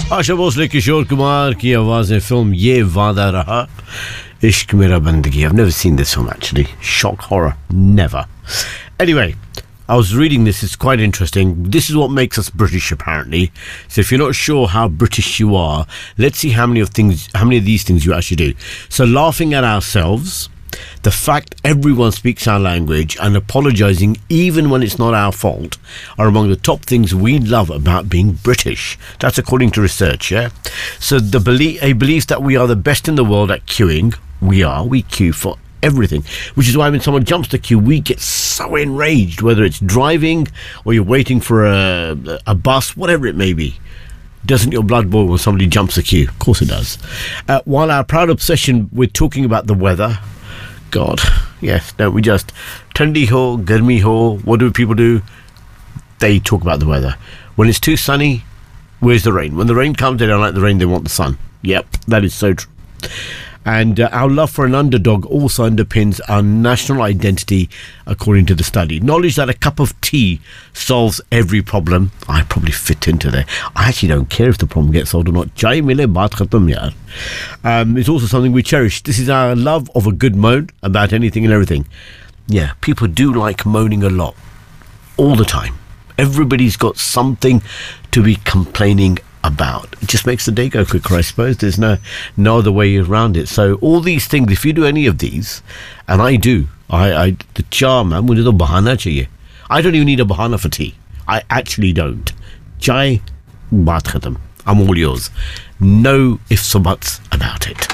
आशा भोसले, किशोर कुमार की आवाज़ें, फिल्म ये वादा रहा, इश्क मेरा बंदगी. I've never seen this film actually. Shock horror, never. Anyway, I was reading this, it's quite interesting. This is what makes us British apparently. So if you're not sure how British you are, let's see how many of these things you actually do. So laughing at ourselves, the fact everyone speaks our language, and apologising even when it's not our fault are among the top things we love about being British. That's according to research, yeah? So a belief that we are the best in the world at queuing. We queue for everything, which is why when someone jumps the queue, we get so enraged, whether it's driving or you're waiting for a bus, whatever it may be. Doesn't your blood boil when somebody jumps the queue? Of course it does. While our proud obsession with talking about the weather, God, yes, don't we just Thandi ho, garmi ho, what do people do? They talk about the weather. When it's too sunny, where's the rain? When the rain comes, they don't like the rain, they want the sun. Yep, that is so true. And our love for an underdog also underpins our national identity, according to the study. Knowledge that a cup of tea solves every problem. I probably fit into there. I actually don't care if the problem gets solved or not. Chai mile baat khatam yaar. It's also something we cherish. This is our love of a good moan about anything and everything. Yeah, people do like moaning a lot. All the time. Everybody's got something to be complaining about. It just makes the day go quicker, I suppose. There's no other way around it. So all these things, if you do any of these, and I do, the charm, man, mujhe to bahana chahiye. I don't even need a bahana for tea. I actually don't. Chai, baat khatam. I'm all yours. No ifs or buts about it.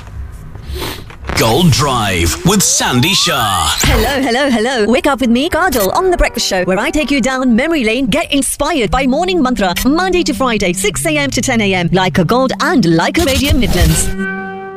Gold Drive with Sandy Shah. Hello. Wake up with me, Kajal, on The Breakfast Show, where I take you down memory lane. Get inspired by Morning Mantra, Monday to Friday, 6 a.m. to 10 a.m. Like a Gold and Like a Radio Midlands.